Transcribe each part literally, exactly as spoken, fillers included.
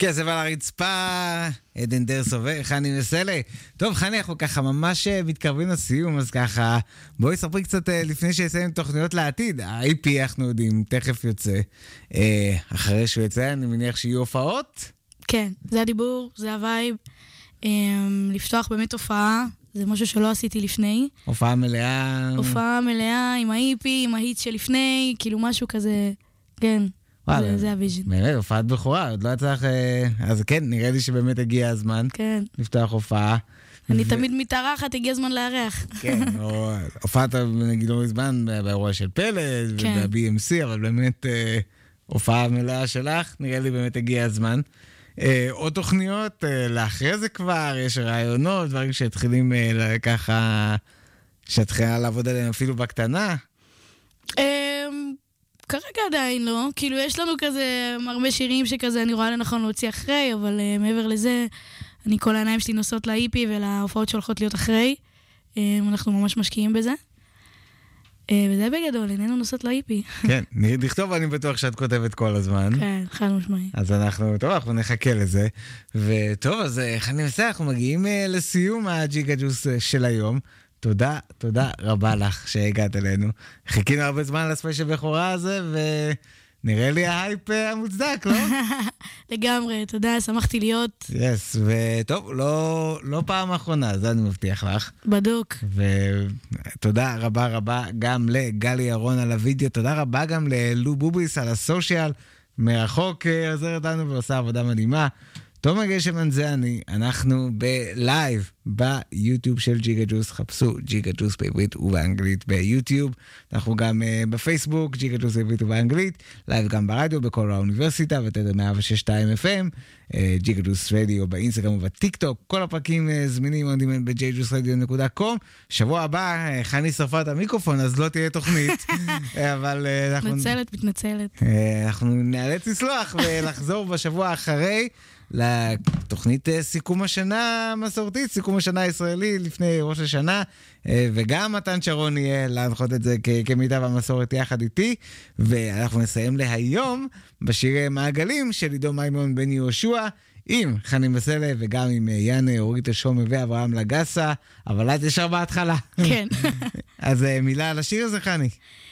כסף על הרצפה, עדן דר סובר, חני מסלה. טוב, חני, אנחנו ככה ממש מתקרבים לסיום, אז ככה, בואי ספרי קצת לפני שיסיים תוכניות לעתיד. ה-איי פי, אנחנו יודעים, תכף יוצא. אחרי שהוא יצא, אני מניח שיהיו הופעות? כן, זה הדיבור, זה הווייב. לפתוח באמת הופעה, זה משהו שלא עשיתי לפני. הופעה מלאה. הופעה מלאה עם ה-איי פי, עם ההיט שלפני, כאילו משהו כזה, כן. זה, זה הוויז'ן. באמת, הופעת בכורה, עוד לא צריך... אז כן, נראה לי שבאמת הגיע הזמן. כן. לפתוח הופעה. אני תמיד מתארחת, הגיע הזמן לארח. כן, הופעת, נגיד לא מזמן, באירוע של פלד, וב-בי אם סי, אבל באמת הופעה מלאה שלך, נראה לי באמת הגיע הזמן. עוד תוכניות, לאחרי זה כבר, יש רעיונות, דברים שהתחילים ככה, שהתחילה לעבוד עליהם אפילו בקטנה. כרגע עדיין לא, כאילו יש לנו כזה הרבה שירים שכזה אני רואה לנכון להוציא אחרי, אבל uh, מעבר לזה, אני כל העיניים שלי נוסעות ל-איי פי ולהופעות שהולכות להיות אחרי, um, אנחנו ממש משקיעים בזה, uh, וזה בגדול, איננו נוסעות ל-איי פי. כן, נכתוב, אני בטוח שאת כותבת כל הזמן. כן, חד משמעי. אז אנחנו, טוב, אנחנו נחכה לזה, וטוב, אז איך אני מסע, אנחנו מגיעים uh, לסיום הג'יגה ג'וס uh, של היום, תודה, תודה רבה לך שהגעת אלינו. חיכינו הרבה זמן לספיישל בכורה הזה, ונראה לי ההייפ המוצדק, לא? לגמרי, תודה, שמחתי להיות. יס, וטוב, לא, לא פעם האחרונה, זה אני מבטיח לך. בדוק. ותודה רבה רבה גם לגלי ירון על הוידאו, תודה רבה גם ללו בוביס על הסושיאל, מרחוק עוזרת לנו ועושה עבודה מדהימה. תומר גשמן זה אני, אנחנו בלייב ביוטיוב של ג'יגה ג'וס, חפשו ג'יגה ג'וס בעברית ובאנגלית ביוטיוב, אנחנו גם uh, בפייסבוק, ג'יגה ג'וס בעברית ובאנגלית, לייב גם ברדיו בכל האוניברסיטה, ותדר מאה ושש נקודה שתיים אף אם, uh, ג'יגה ג'וס רדיו באינסטגרם ובטיק טוק, כל הפרקים uh, זמינים on demand ב-ג'יי ג'וס רדיו דוט קום, שבוע הבא, uh, חני שרפה את המיקרופון, אז לא תהיה תוכנית, אבל uh, אנחנו... מתנצלת, מתנצלת. Uh, אנחנו נאלץ לסלוח ולחזור בשבוע האחרי, לתוכנית סיכום השנה המסורתית, סיכום השנה הישראלי לפני ראש השנה, וגם מתן שרון יהיה להנחות את זה כמיטב המסורת יחד איתי, ואנחנו נסיים להיום בשיר מעגלים של עידו מימון בן יהושע, עם חני מסלה וגם עם יאנה אורית השומר ואברהם לגסה, אבל את ישר בהתחלה. כן. אז מילה על השיר הזה, חני.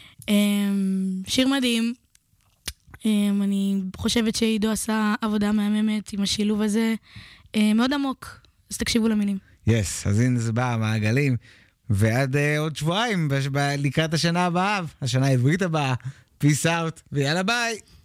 שיר מדהים. Um, אני חושבת שעידו עשה עבודה מהממת עם השילוב הזה, uh, מאוד עמוק, אז תקשיבו למילים. יס, yes, אז הנה זה בא, מעגלים, ועד uh, עוד שבועיים, לקראת השנה הבאה, השנה העברית הבאה, peace out, ויאללה ביי!